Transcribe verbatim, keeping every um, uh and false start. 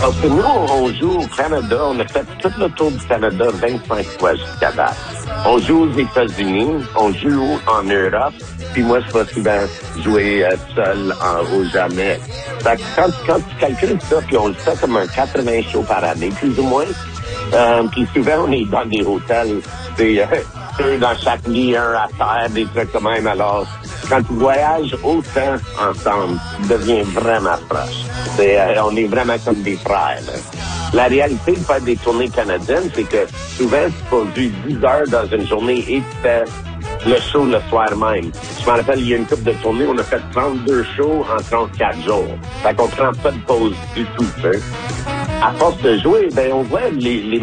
Parce que nous, on joue au Canada, on a fait tout le tour du Canada vingt-cinq fois jusqu'à date. On joue aux États-Unis, on joue en Europe, puis moi, je vais souvent jouer euh, seul en, au Jamais. Fait que quand, quand tu calcules ça, puis on le fait comme un quatre-vingts shows par année, plus ou moins, euh, puis souvent, on est dans des hôtels, c'est euh, deux dans chaque lit, un à terre, des trucs comme même. Alors, quand tu voyages autant ensemble, tu deviens vraiment proche. C'est, euh, on est vraiment comme des frères. Là. La réalité de faire des tournées canadiennes, c'est que souvent, tu produis dix heures dans une journée et tu fais le show le soir même. Je me rappelle, il y a une couple de tournées, on a fait trente-deux shows en trente-quatre jours. Fait qu'on prend pas de pause du tout, tu sais. À force de jouer, ben on voit les, les